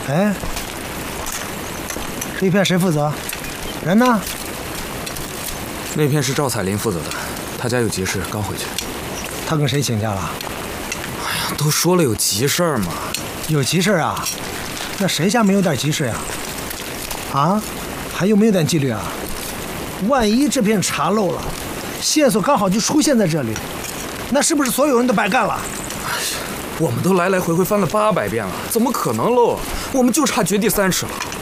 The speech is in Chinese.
哎，这一片谁负责？人呢？ 那片是赵彩玲负责的，她家有急事，刚回去。 他跟谁请假了？ 哎呀，都说了有急事儿嘛。 有急事啊？那谁家没有点急事呀？啊？还有没有点纪律啊？万一这片查漏了，线索刚好就出现在这里，那是不是所有人都白干了？ 哎呀，我们都来来回回翻了800遍了，怎么可能漏？我们就差掘地3尺了。